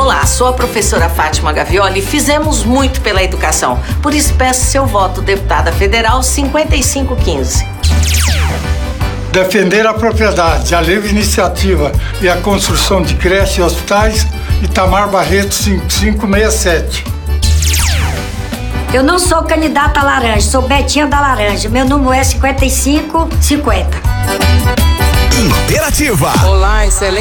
Olá, sou a professora Fátima Gavioli e fizemos muito pela educação. Por isso peço seu voto, deputada federal 5515. Defender a propriedade, a livre iniciativa e a construção de creches e hospitais, Itamar Barreto 5567. Eu não sou candidata a laranja, sou Betinha da Laranja. Meu número é 5550. Interativa. Olá, excelente